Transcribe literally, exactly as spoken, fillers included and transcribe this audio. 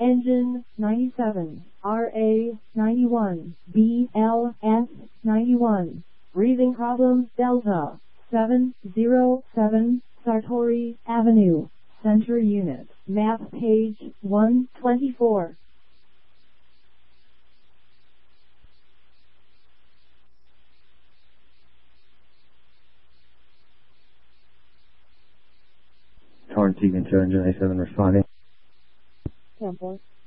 Engine ninety-seven, R A ninety-one, B L S ninety-one. Breathing problems Delta seven zero seven, Sartori Avenue, Center Unit, map page one twenty-four. Torrent Tegan to Engine ninety-seven responding. Temple.